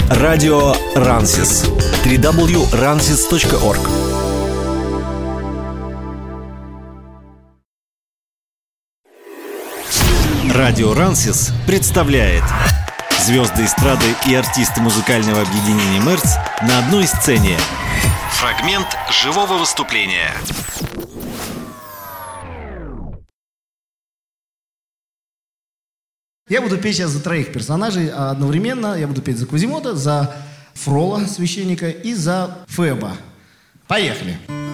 Радио Рансис. www.ransis.org. Радио Рансис представляет звезды эстрады и артисты музыкального объединения Мерц на одной сцене. Фрагмент живого выступления. Я буду петь сейчас за троих персонажей одновременно. Я буду петь за Квазимода, за Фрола, священника, и за Феба. Поехали!